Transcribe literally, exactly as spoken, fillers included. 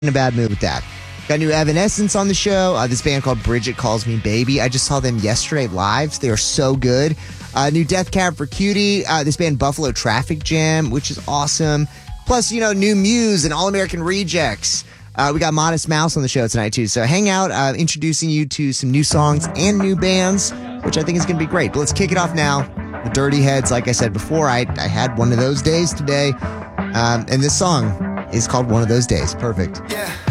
in a bad mood with that. Got new Evanescence on the show. Uh, this band called Bridget Calls Me Baby. I just saw them yesterday live. They are so good. Uh, new Death Cab for Cutie. Uh, this band Buffalo Traffic Jam, which is awesome. Plus, you know, new Muse and All American Rejects. Uh, we got Modest Mouse on the show tonight, too. So hang out, uh, introducing you to some new songs and new bands, which I think is going to be great. But let's kick it off now. The Dirty Heads, like I said before, I, I had one of those days today. Um, and this song is called One of Those Days. Perfect. Yeah.